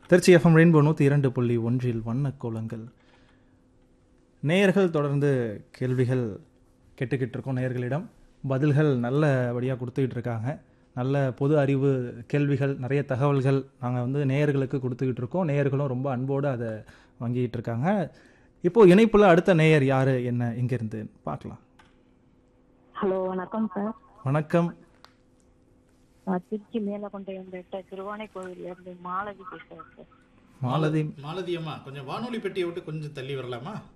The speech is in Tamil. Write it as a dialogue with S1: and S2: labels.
S1: Trichy FM rainbow 102.1 வண்ணக்கோலங்கள். நேயர்கள் தொடர்ந்து கேள்விகள் கேட்டுக்கிட்டு இருக்கோம். நேயர்களிடம் பதில்கள் நல்லபடியாக கொடுத்துக்கிட்டு இருக்காங்க. நல்ல பொது அறிவு கேள்விகள், நிறைய தகவல்கள் நாங்கள் வந்து நேயர்களுக்கு கொடுத்துக்கிட்டு இருக்கோம். நேயர்களும் ரொம்ப அன்போடு அதை வாங்கிட்டு இருக்காங்க. இப்போது இணைப்புல அடுத்த நேயர் யார், என்ன, எங்கேருந்து பார்க்கலாம்.
S2: ஹலோ, வணக்கம் சார்.
S1: வணக்கம்.
S2: நான் திருச்சி மேலக்கொண்டையம்பேட்டை திருவானை கோவில்ல இருந்து மாலதி பேசுறேன் சார்.
S1: மாலதி.
S3: மாலதி அம்மா, கொஞ்சம் வானொலி பெட்டியை விட்டு கொஞ்சம் தள்ளி வரலாமா?